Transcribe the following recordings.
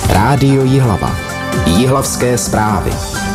Rádio Jihlava. Jihlavské zprávy.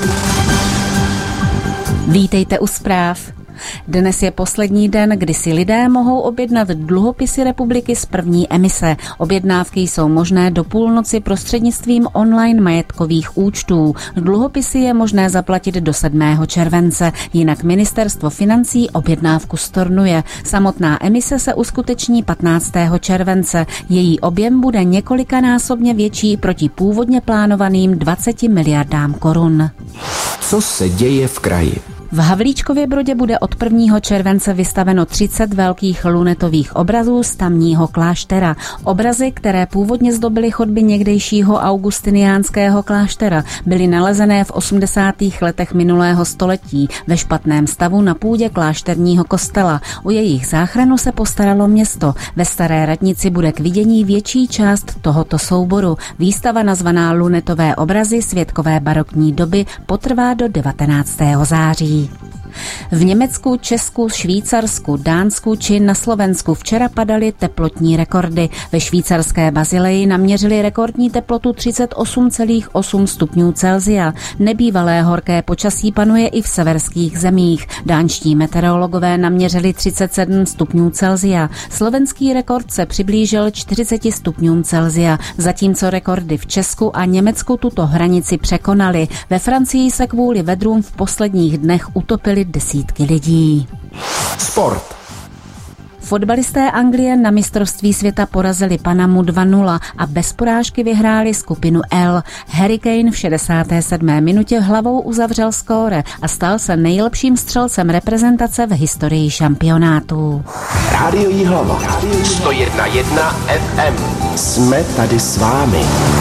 Vítejte u zpráv. Dnes je poslední den, kdy si lidé mohou objednat dluhopisy republiky z první emise. Objednávky jsou možné do půlnoci prostřednictvím online majetkových účtů. Dluhopisy je možné zaplatit do 7. července, jinak ministerstvo financí objednávku stornuje. Samotná emise se uskuteční 15. července. Její objem bude několikanásobně větší proti původně plánovaným 20 miliardám korun. Co se děje v kraji? V Havlíčkově Brodě bude od 1. července vystaveno 30 velkých lunetových obrazů z tamního kláštera. Obrazy, které původně zdobily chodby někdejšího augustiniánského kláštera, byly nalezené v 80. letech minulého století ve špatném stavu na půdě klášterního kostela. O jejich záchranu se postaralo město. Ve Staré radnici bude k vidění větší část tohoto souboru. Výstava nazvaná Lunetové obrazy světkové barokní doby potrvá do 19. září. V Německu, Česku, Švýcarsku, Dánsku či na Slovensku včera padaly teplotní rekordy. Ve švýcarské Basileji naměřili rekordní teplotu 38,8 stupňů Celsia. Nebývalé horké počasí panuje i v severských zemích. Dánští meteorologové naměřili 37 stupňů Celsia. Slovenský rekord se přiblížil 40 stupňům Celsia, zatímco rekordy v Česku a Německu tuto hranici překonaly. Ve Francii se kvůli vedrům v posledních dnech utopily desítky lidí. Sport. Fotbalisté Anglie na mistrovství světa porazili Panamu 2-0 a bez porážky vyhráli skupinu L. Harry Kane v 67. minutě hlavou uzavřel skóre a stal se nejlepším střelcem reprezentace v historii šampionátů. Rádio Jihlava. 101,1 FM. Jsme tady s vámi.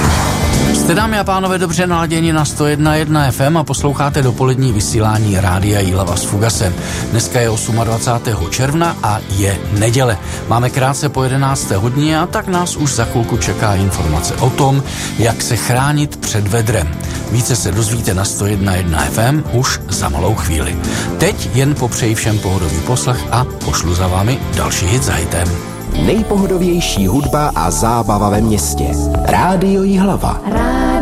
Jste, dámy a pánové, dobře naladěni na 101,1 FM a posloucháte dopolední vysílání Rádia Jihlava s Fugasem. Dneska je 28. června a je neděle. Máme krátce po 11. hodině a tak nás už za chvilku čeká informace o tom, jak se chránit před vedrem. Více se dozvíte na 101,1 FM už za malou chvíli. Teď jen popřeji všem pohodový poslech a pošlu za vámi další hit za hitem. Nejpohodovější hudba a zábava ve městě. Rádio Jihlava.